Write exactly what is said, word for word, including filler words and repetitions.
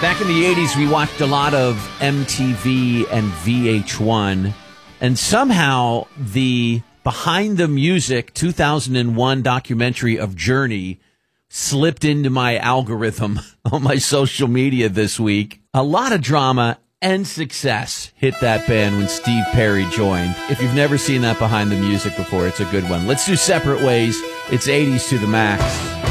Back in the eighties, we watched a lot of M T V and V H one, and somehow the Behind the Music two thousand one documentary of Journey slipped into my algorithm on my social media this week. A lot of drama and success hit that band when Steve Perry joined. If you've never seen that Behind the Music before, it's a good one. Let's do Separate Ways. It's eighties to the max.